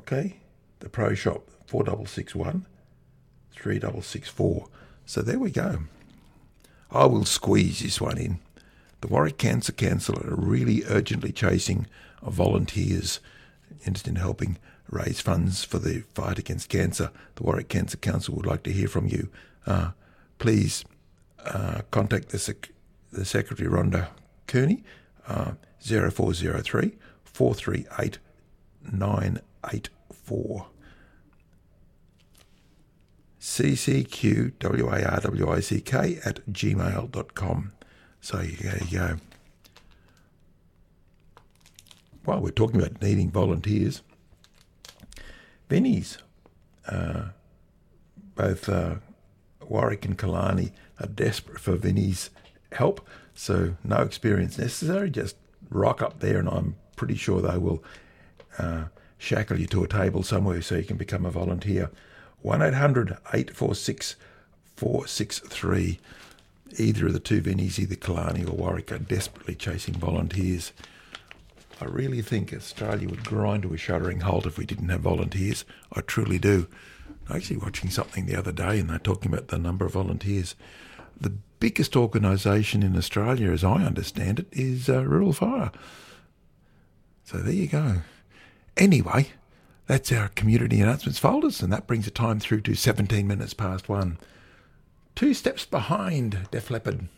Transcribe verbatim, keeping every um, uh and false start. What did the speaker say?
Okay, the Pro Shop four six six one, three six six four. So there we go. I will squeeze this one in. The Warwick Cancer Council are really urgently chasing volunteers interested in helping raise funds for the fight against cancer. The Warwick Cancer Council would like to hear from you. Uh, please uh, contact the, sec- the Secretary Rhonda Kearney, uh, zero four zero three, four three eight, nine eight four. C C Q W A R W I C K at gmail dot com. So there you go. While we're talking about needing volunteers, Benny's, uh, both uh, Warwick and Killarney are desperate for Vinny's help, so no experience necessary. Just rock up there and I'm pretty sure they will uh, shackle you to a table somewhere so you can become a volunteer. one eight hundred, eight four six, four six three. Either of the two Vinnies, either Killarney or Warwick, are desperately chasing volunteers. I really think Australia would grind to a shuddering halt if we didn't have volunteers. I truly do. I was actually watching something the other day and they're talking about the number of volunteers. The biggest organisation in Australia, as I understand it, is uh, Rural Fire. So there you go. Anyway, that's our community announcements folders, and that brings the time through to seventeen minutes past one. Two steps behind Def Leppard.